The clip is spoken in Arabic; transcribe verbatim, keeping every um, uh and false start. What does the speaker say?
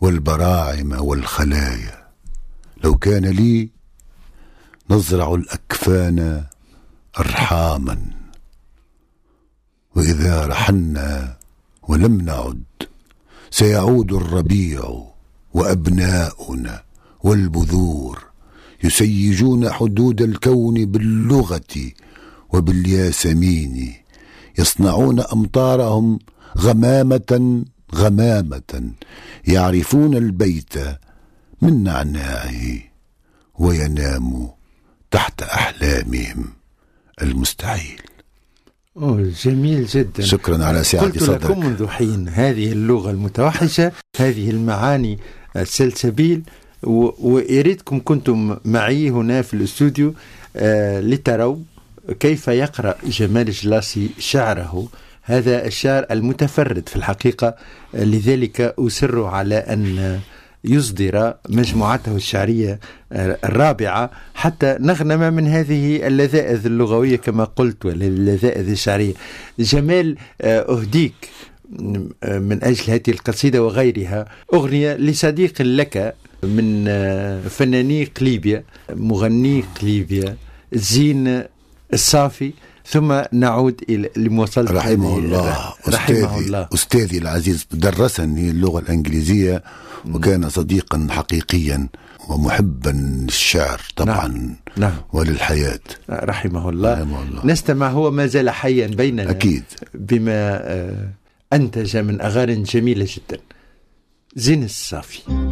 والبراعم والخلايا. لو كان لي نزرع الأكفان أرحاما، وإذا رحلنا ولم نعد سيعود الربيع وأبناؤنا والبذور يسيجون حدود الكون باللغة وبالياسمين، يصنعون أمطارهم غمامة غمامة، يعرفون البيت من نعناعه وينام تحت أحلامهم المستحيل. أوه جميل جدا. شكرا على سعة صدرك. قلت لكم منذ حين هذه اللغة المتوحشة، هذه المعاني السلسبيل، وإريدكم كنتم معي هنا في الاستوديو آه لتروا كيف يقرأ جمال جلاسي شعره، هذا الشعر المتفرد في الحقيقة. لذلك أصر على أن يصدر مجموعته الشعرية الرابعة حتى نغنم من هذه اللذائذ اللغوية كما قلت واللذائذ الشعرية. جمال، أهديك من أجل هذه القصيدة وغيرها أغنية لصديق لك من فناني قليبيا، مغني قليبيا، زين الصافي، ثم نعود إلى لمواصلة رحمه الله. رحمه أستاذي, الله. أستاذي العزيز درسني اللغة الإنجليزية، وكان صديقا حقيقيا ومحبا للشعر طبعا. نعم. نعم. وللحياة. رحمه الله. رحمه الله. نستمع، هو ما زال حيا بيننا أكيد، بما أنتج من أغاني جميلة جدا. زين الصافي.